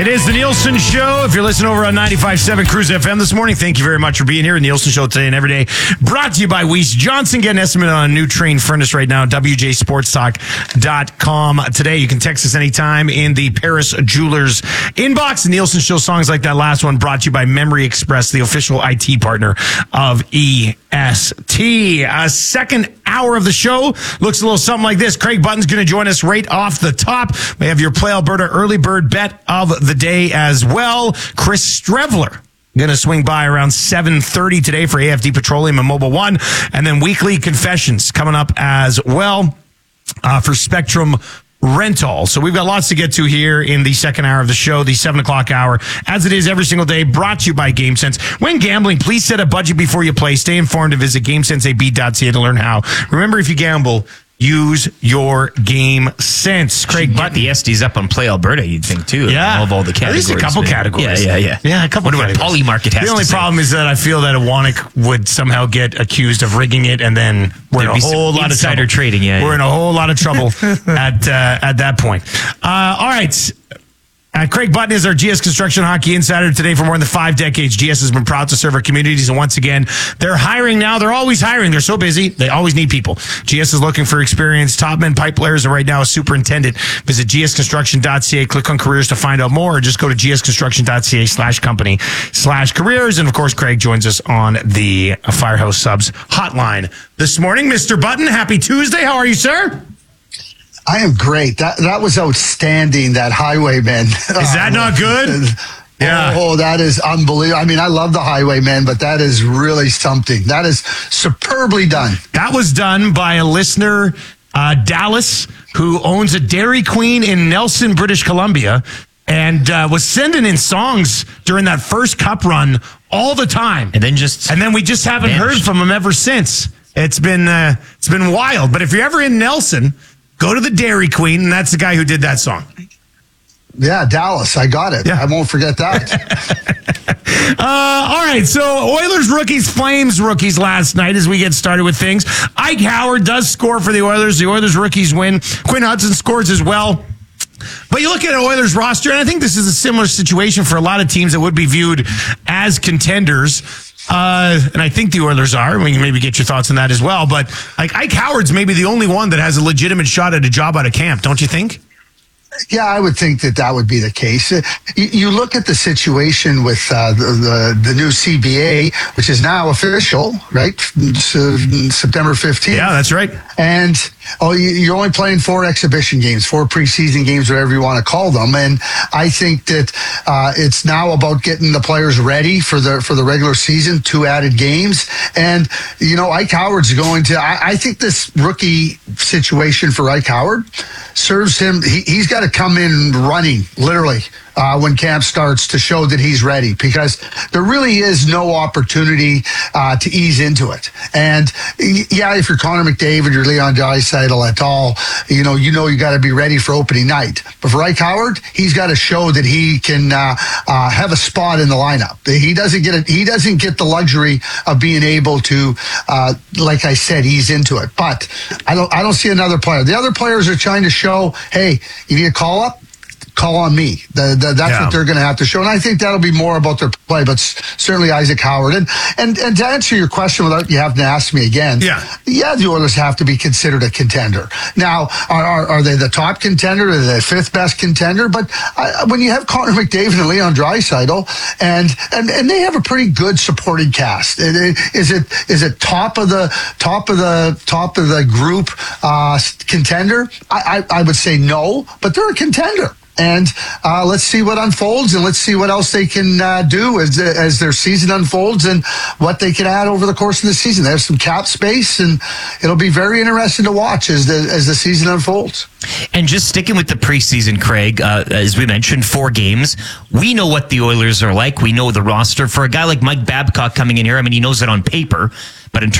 It is the Nielsen Show. If you're listening over on 95.7 Cruise FM this morning, thank you very much for being here. The Nielsen Show today and every day. Brought to you by Weiss Johnson. Get an estimate on a new Train furnace right now. WJSportsTalk.com. Today, you can text us anytime in the Paris Jewelers inbox. The Nielsen Show songs like that last one brought to you by Memory Express, the official IT partner of EST. A second hour of the show looks a little something like this. Craig Button's going to join us right off the top. We have your Play Alberta early bird bet of the day as well. Chris Strevler going to swing by around 7:30 today for AFD Petroleum and Mobile One. And then weekly confessions coming up as well for Spectrum Rental. So we've got lots to get to here in the second hour of the show, the 7 o'clock hour, as it is every single day, brought to you by GameSense. When gambling, please set a budget before you play. Stay informed and visit GameSenseAB.ca to learn how. Remember, if you gamble, use your game sense. Craig Button. The SDs up on Play Alberta, you'd think, too. Yeah. Of all the categories. At least a couple categories. Yeah, a couple categories. What Polymarket has The only to say. problem is that I feel that Awanik would somehow get accused of rigging it, and then we're in a whole lot of trouble. Insider trading, We're in a whole lot of trouble at that point. All right. Craig Button is our GS Construction Hockey Insider today. For more than 5 decades, GS has been proud to serve our communities, and once again, they're hiring now. They're always hiring. They're so busy. They always need people. GS is looking for experienced top men pipe layers, and right now a superintendent. Visit gsconstruction.ca, click on careers to find out more, or just go to gsconstruction.ca/company/careers. And of course, Craig joins us on the Firehouse Subs hotline this morning. Mr. Button, happy Tuesday. How are you, sir? I am great. That was outstanding, that Highwayman. Is that not good? Yeah. Oh, that is unbelievable. I mean, I love the Highwayman, but that is really something. That is superbly done. That was done by a listener, Dallas, who owns a Dairy Queen in Nelson, British Columbia, and was sending in songs during that first cup run all the time. And then we just haven't heard from him ever since. It's been wild. But if you're ever in Nelson, go to the Dairy Queen, and that's the guy who did that song. Yeah, Dallas. I got it. Yeah. I won't forget that. All right, so Oilers rookies, Flames rookies last night as we get started with things. Ike Howard does score for the Oilers. The Oilers rookies win. Quinn Hudson scores as well. But you look at an Oilers roster, and I think this is a similar situation for a lot of teams that would be viewed as contenders. And I think the Oilers are. We can maybe get your thoughts on that as well. But like Ike Howard's maybe the only one that has a legitimate shot at a job out of camp, don't you think? Yeah, I would think that would be the case. You look at the situation with the new CBA, which is now official, right? September 15th. Yeah, that's right. And you're only playing 4 exhibition games, 4 preseason games, whatever you want to call them. And I think that it's now about getting the players ready for the regular season, 2 added games. And, Ike Howard's going to, I think this rookie situation for Ike Howard serves him. He's got to come in running, literally, when camp starts to show that he's ready, because there really is no opportunity to ease into it. And yeah, if you're Connor McDavid, you're Leon Draisaitl et al., you got to be ready for opening night. But for Ike Howard, he's got to show that he can have a spot in the lineup. He doesn't get the luxury of being able to, like I said, ease into it. But I don't see another player. The other players are trying to show, hey, you need a call up, call on me. That's what they're going to have to show. And I think that'll be more about their play, but certainly Isaac Howard. And to answer your question without you having to ask me again, the Oilers have to be considered a contender. Now, are they the top contender? Are they the 5th best contender? But when you have Connor McDavid and Leon Draisaitl, and they have a pretty good supporting cast, is it top of the group contender? I would say no, but they're a contender. And let's see what unfolds, and let's see what else they can do as their season unfolds, and what they can add over the course of the season. They have some cap space, and it'll be very interesting to watch as the season unfolds. And just sticking with the preseason, Craig, as we mentioned, 4 games. We know what the Oilers are like. We know the roster. For a guy like Mike Babcock coming in here, I mean, he knows it on paper, but in